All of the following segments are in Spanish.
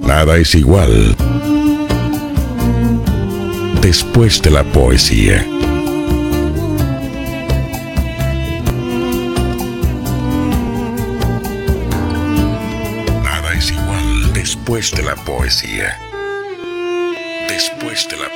Nada es igual después de la poesía. Nada es igual después de la poesía. Después de la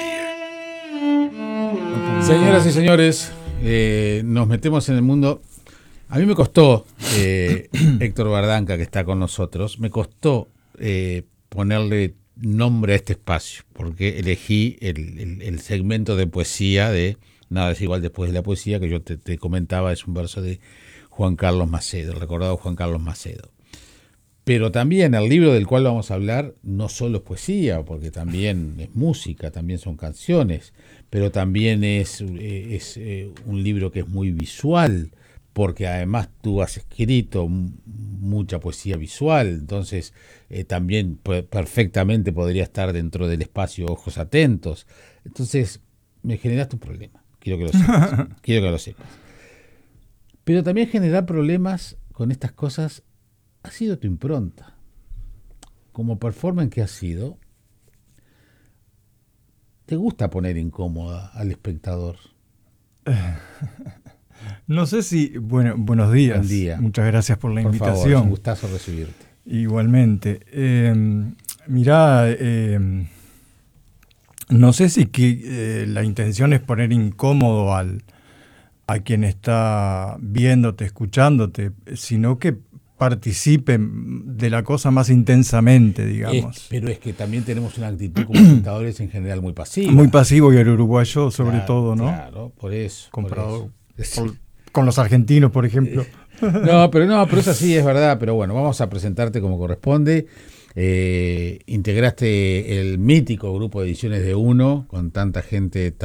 poesía. Señoras y señores, nos metemos en el mundo. A mí me costó, Héctor Bardanca, que está con nosotros, me costó ponerle nombre a este espacio, porque elegí el segmento de poesía de Nada es igual después de la poesía, que yo te comentaba, es un verso de Juan Carlos Macedo, el recordado Juan Carlos Macedo. Pero también el libro del cual vamos a hablar no solo es poesía, porque también es música, también son canciones, pero también es un libro que es muy visual, porque además tú has escrito mucha poesía visual, entonces también perfectamente podría estar dentro del espacio Ojos Atentos. Entonces me generaste un problema, quiero que lo sepas. Pero también generar problemas con estas cosas ha sido tu impronta. Como performance que has sido, ¿te gusta poner incómoda al espectador? No sé si... buenos días. Buen día. Muchas gracias por la invitación. Favor, es un gustazo recibirte. Igualmente. Mirá, no sé si la intención es poner incómodo a quien está viéndote, escuchándote, sino que participen de la cosa más intensamente, digamos. Pero es que también tenemos una actitud como espectadores en general muy pasiva. Muy pasivo, y el uruguayo sobre todo, ¿no? Claro, por eso. Comparado con los argentinos, por ejemplo. Pero es así, es verdad. Pero bueno, vamos a presentarte como corresponde. Integraste el mítico grupo de Ediciones de Uno con tanta gente